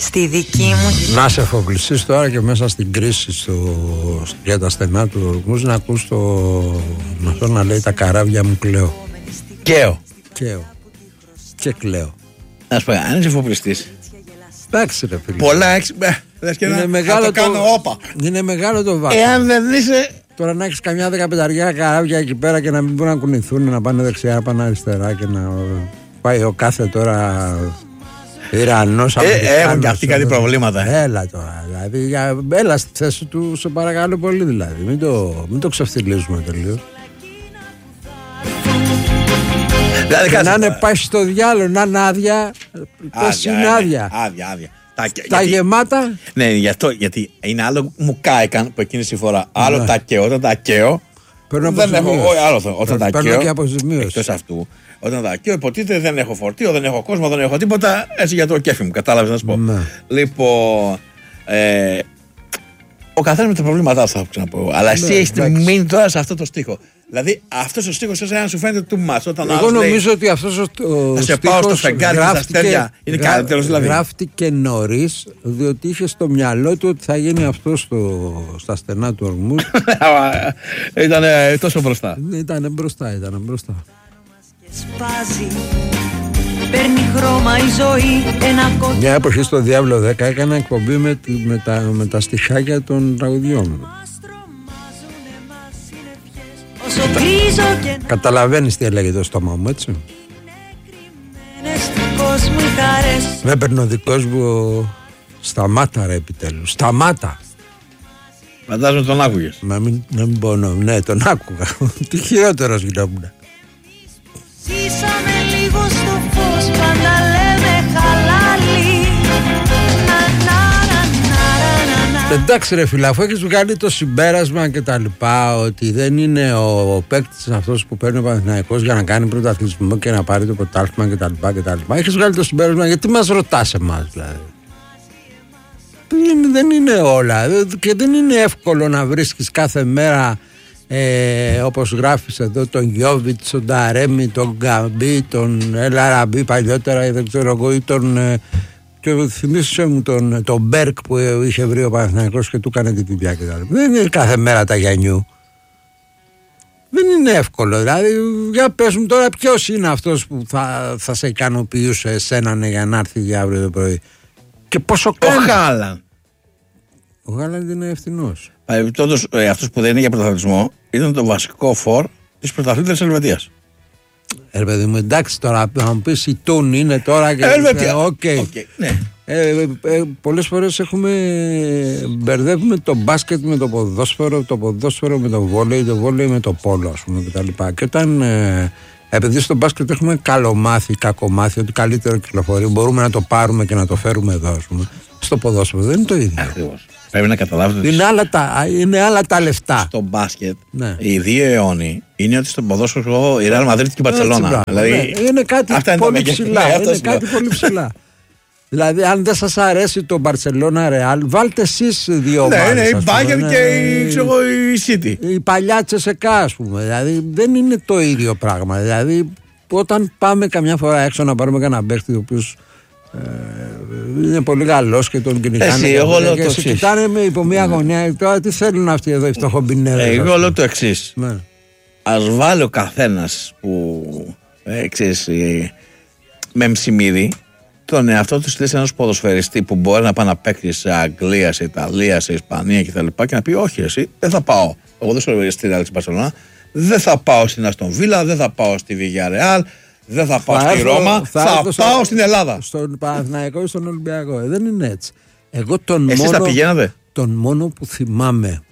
στη δική μου. Να σε εφοπλιστείς τώρα και μέσα στην κρίση για τα στενά του ορμούς να ακούς αυτό να λέει τα καράβια μου κλαίω. Καίω. Και κλαίω. Να σου πω, αν είσαι εφοπλιστής. Εντάξει ρε φίλε. Πολλά είναι μεγάλο το κάνω όπα. Είναι μεγάλο το βάθος. Εάν δεν είσαι. Τώρα να έχεις καμιά 15 καράβια εκεί πέρα και να μην μπορούν να κουνηθούν, να πάνε δεξιά, να πάνε αριστερά και να πάει ο κάθε τώρα Ιρανός. Έχουν και αυτοί κάτι προβλήματα. Έλα τώρα, δηλαδή, έλα στη θέση του, σε παρακαλώ πολύ δηλαδή. Μην το ξεφτιλίζουμε τελείως. Δηλαδή, να είναι πάει στο διάλογο, να είναι άδεια. Πώς είναι άδεια. Άδεια. Τα γεμάτα. Ναι, γιατί είναι άλλο μου κάηκαν που εκείνη τη φορά. Άλλο τα καίω. Όταν τα καίω. Δεν έχω. Όταν τα καίω. Εκτός αυτού. Όταν τα καίω, υποτίθεται δεν έχω φορτίο, δεν έχω κόσμο, δεν έχω τίποτα. Έτσι για το κέφι μου. Κατάλαβες να σου πω. Λοιπόν. Ο καθένας με τα προβλήματά του θα ξαναπώ. Αλλά εσύ έχεις μείνει τώρα σε αυτό το στίχο. Δηλαδή αυτός ο στίχος εσένα σου φαίνεται too much. Εγώ νομίζω ότι αυτός ο στίχος σε πάω στο φεγγάρι και στα αστέρια. Είναι καλύτερος δηλαδή. Γράφτηκε νωρίς, διότι είχε στο μυαλό του ότι θα γίνει αυτό στα στενά του ορμούς. Ήταν τόσο μπροστά. Ήταν μπροστά. Παίρνει χρώμα η ζωή, μια εποχή στο Διάβλο 10 έκανα εκπομπή με τα στιχάκια των τραγουδιών μου. Καταλαβαίνεις τι έλεγε το στόμα μου, έτσι. Με έπαιρνε ο δικός μου. Σταμάτα ρε επιτέλους. Σταμάτα. Φαντάζομαι τον άκουγες. Να μην πονώ. Ναι, τον άκουγα. Τι χειρότερος γινόμουν. Ζήσαμε λίγο στο φως, πάντα λέμε χαλάλι. Εντάξει ρε φίλε, αφού έχεις βγάλει το συμπέρασμα και τα λοιπά, ότι δεν είναι ο παίκτης αυτός που παίρνει ο Παναθηναϊκός για να κάνει πρωταθλητισμό και να πάρει το πρωτάθλημα και τα λοιπά, έχεις βγάλει το συμπέρασμα, γιατί μας ρωτάς εμάς δηλαδή. Δεν είναι όλα και δεν είναι εύκολο να βρίσκεις κάθε μέρα όπως γράφεις εδώ τον Γιόβιτς, τον Ταρέμι, τον Γκαμπί, τον Ελαραμπί παλιότερα, δεν ξέρω εγώ, ή τον και θυμίσαι μου τον Μπέρκ που είχε βρει ο Παναθηναϊκός και του έκανε τη δουλειά και τα λοιπά. Δεν είναι κάθε μέρα τα Γιαννιού. Δεν είναι εύκολο. Δηλαδή, για πες μου τώρα ποιος είναι αυτός που θα σε ικανοποιούσε εσένα για να έρθει για αύριο το πρωί. Και πόσο κάνει. Ο Χάλαντ. Ο Χάλαντ είναι ευθυνός. Παρεμπιπτόντως, αυτός που δεν είναι για πρωταθλητισμό ήταν το βασικό φορ της πρωταθλήτριας της Ελβετίας. Παιδί μου, εντάξει τώρα, να μου πεις η Τούν είναι τώρα και ναι. Πολλές φορές μπερδεύουμε το μπάσκετ με το ποδόσφαιρο, το ποδόσφαιρο με το βόλεϊ, το βόλεϊ με το πόλο, ας πούμε, κτλ. Και όταν επειδή στο μπάσκετ έχουμε καλομάθει, κακομάθει, ότι καλύτερο κυκλοφορεί, μπορούμε να το πάρουμε και να το φέρουμε εδώ, ας πούμε. Στο ποδόσφαιρο δεν είναι το ίδιο. Ακριβώς. Πρέπει να καταλάβετε. Είναι άλλα τα λεφτά. Στο μπάσκετ, οι δύο αιώνιοι είναι ότι στο ποδόσφαιρο η Ρεάλ Μαδρίτη και η Μπαρσελόνα. Δηλαδή, είναι κάτι πολύ ψηλά. Δηλαδή, αν δεν σας αρέσει το Μπαρσελόνα Ρεάλ, βάλτε εσείς δύο ομάδες. Ναι, η Bayern και η City. Οι παλιάτσες ΕΚΑ, ας πούμε. Δηλαδή, δεν είναι το ίδιο πράγμα. Δηλαδή, όταν πάμε καμιά φορά έξω να πάρουμε κανένα παίχτη, ο οποίος είναι πολύ καλός και τον κυνηγάνε και σε κοιτάνε με υπό μία γωνιά. Τώρα τι θέλουν αυτοί εδώ οι φτωχομπινέρες. Εγώ λέω το εξής. Ας βάλει ο καθένας που με μψημύρι τον εαυτό του στη θέση ενός ποδοσφαιριστή που μπορεί να πάει να παίξει σε Αγγλία, σε Ιταλία, σε Ισπανία κτλ. Και να πει: όχι, εσύ δεν θα πάω. Εγώ δεν σου στη Ρεάλ της Μπαρσελόνα, δεν θα πάω στην Αστον Βίλα, δεν θα πάω στη Villarreal, δεν θα πάω στη Ρώμα, θα πάω στην Ελλάδα. Στον Παναθηναϊκό ή στον Ολυμπιακό. Δεν είναι έτσι. Εγώ εσείς θα πηγαίνατε. Τον μόνο που θυμάμαι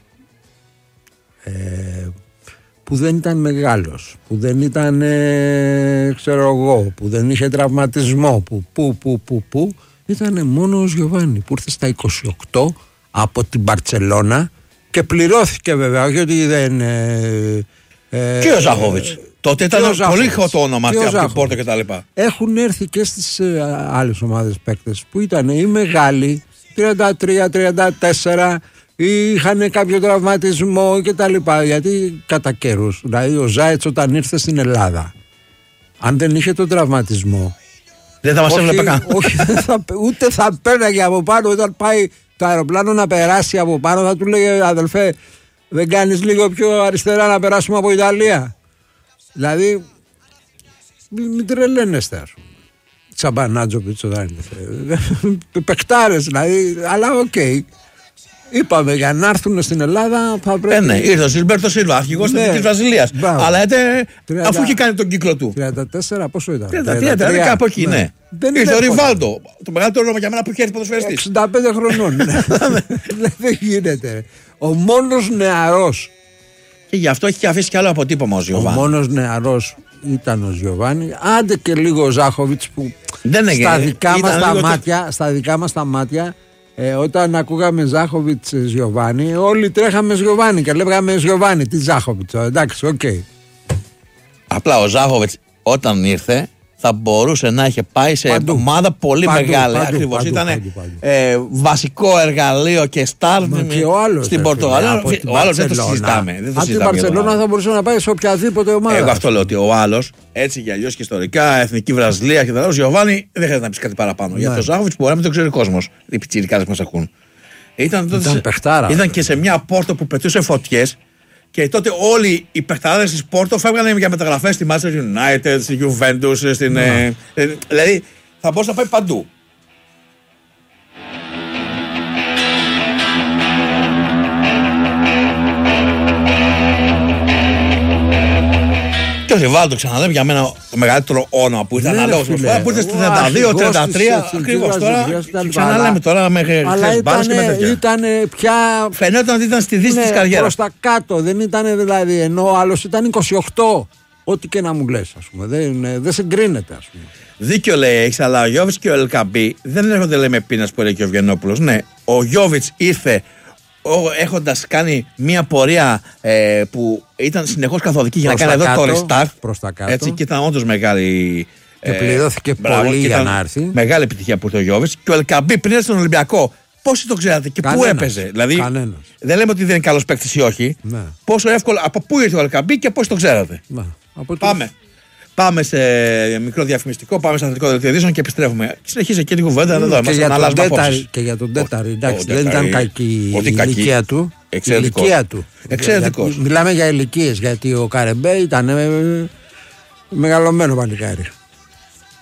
που δεν ήταν μεγάλος, που δεν ήταν ξέρω εγώ, που δεν είχε τραυματισμό, που ήταν μόνο ο Γιωβάνι που ήρθε στα 28 από την Μπαρτσελώνα και πληρώθηκε βέβαια, όχι ότι δεν και ο Ζάχοβιτς. Τότε ήταν πολύ χωτό όνομα αυτή από την Πόρτο και τα λοιπά. Έχουν έρθει και στις άλλες ομάδες παίκτες που ήταν οι μεγάλοι 33-34 ή είχαν κάποιο τραυματισμό και τα λοιπά, γιατί κατά καιρούς, δηλαδή ο Ζάιτς όταν ήρθε στην Ελλάδα, αν δεν είχε τον τραυματισμό Δεν θα μας έβλεπε καν. Όχι, ούτε θα πέρναγε από πάνω. Όταν πάει το αεροπλάνο να περάσει από πάνω, θα του λέει αδελφέ, δεν κάνεις λίγο πιο αριστερά να περάσουμε από Ιταλία? Δηλαδή, μην τρελαίνεστε, ας πούμε. Τσαμπανάτζοβιτς όταν ήρθε. Παικτάρες δηλαδή, αλλά οκ. Είπαμε για να έρθουν στην Ελλάδα θα πρέπει. Ναι, ήρθε ο Ζιλμπέρτο Σίλβα, αρχηγός της Εθνικής Βραζιλίας. Αλλά αφού είχε κάνει τον κύκλο του. 34, πόσο ήταν? 33, κάπου εκεί, ναι. Ήρθε ο Ριβάλντο, το μεγαλύτερο όνομα για μένα που είχε έρθει ποδοσφαιριστής. 65 χρονών. Δεν γίνεται. Ο μόνος νεαρός. Και γι' αυτό έχει αφήσει κι άλλο αποτύπωμα ο Γιωβάνι. Ο μόνος νεαρός ήταν ο Γιωβάνι. Άντε και λίγο ο Ζάχοβιτς που στα δικά μας τα μάτια. Όταν ακούγαμε Ζάχοβιτς Γιωβάνι, όλοι τρέχαμε Γιωβάνι και λέγαμε Γιωβάνι, τι Ζάχοβιτς. Εντάξει, οκ. Απλά ο Ζάχοβιτς όταν ήρθε θα μπορούσε να είχε πάει σε ομάδα πολύ μεγάλη. Ακριβώς. Ήταν βασικό εργαλείο και στάρ στην Πορτογαλία. Ο άλλος δεν το συζητάμε. Από την Μπαρσελόνα θα μπορούσε να πάει σε οποιαδήποτε ομάδα. Εγώ αυτό λέω, ότι ο άλλος, έτσι για αλλιώς και ιστορικά, Εθνική Βραζιλία και τα άλλα, ο Γιωβάνι δεν χρειάζεται να πει κάτι παραπάνω. Για τον Ζάχοβιτς μπορεί να μην το ξέρει ο κόσμος. Οι πιτσιρικάδες μας ακούν. Ήταν και σε μια Πόρτο που πετούσε φωτιές. Και τότε όλοι οι παιχταράδες της Πόρτο φεύγανε για μεταγραφές στη Manchester United, στη Juventus, δηλαδή θα μπορούσε να πάει παντού. Και ο Ριβάλντο, ξαναλέμε, για μένα το μεγαλύτερο όνομα που ήταν ανάλογος που ήρθε στα 32-33. Ακριβώς τώρα. Ξαναλέμε τώρα με χεσμπάρες και με τέτοια. Ήταν πια. Φαινόταν ότι ήταν στη δύση της καριέρας. Προς τα κάτω. Δεν ήταν δηλαδή. Ενώ ο άλλος ήταν 28. Ό,τι και να μου λες, ας πούμε. Δεν συγκρίνεται, ας πούμε. Δίκιο λέει έχεις, αλλά ο Γιώβιτς και ο Ελκαμπή δεν έρχονται λέει με πείνας που λέει και ο Ευγενόπουλος. Ναι, ο Γιώβιτς ήρθε έχοντας κάνει μια πορεία που ήταν συνεχώς καθοδική για να κάνει εδώ το restart. Προς τα κάτω. Έτσι, και ήταν όντως μεγάλη. Και πληρώθηκε πολύ για να έρθει. Μεγάλη επιτυχία που ήρθε ο Γιώβιτς. Και ο Ελκαμπή πριν έρθει στον Ολυμπιακό, πόσοι το ξέρατε και πού έπαιζε? Δηλαδή, δεν λέμε ότι δεν είναι καλός παίκτης ή όχι. Ναι. Πόσο εύκολο, από πού ήρθε ο Ελκαμπή και πώς το ξέρατε. Ναι. Πάμε σε μικρό διαφημιστικό, πάμε σε αθλητικό δελτίο ειδήσεων και επιστρέφουμε. Συνεχίζει και την κουβέντα εδώ. Και για τον Τέταρη, εντάξει, δεν ήταν κακή η ηλικία του. Εξαιρετικός. Μιλάμε για ηλικίες, γιατί ο Καρεμπέ ήταν μεγαλωμένο παλικάρι.